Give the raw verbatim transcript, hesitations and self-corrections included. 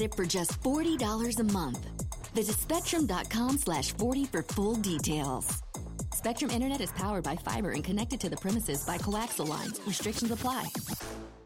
it for just forty dollars a month. Visit spectrum.com slash 40 for full details. Spectrum Internet is powered by fiber and connected to the premises by coaxial lines. Restrictions apply.